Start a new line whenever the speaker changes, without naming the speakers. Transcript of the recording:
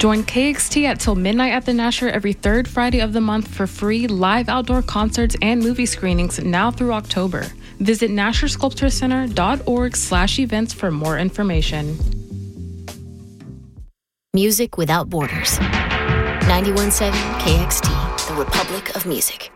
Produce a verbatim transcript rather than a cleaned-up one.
Join K X T at Till Midnight at the Nasher every third Friday of the month for free live outdoor concerts and movie screenings now through October. Visit nasher sculpture center dot org slash events for more information.
Music without borders. ninety-one point seven K X T, the Republic of Music.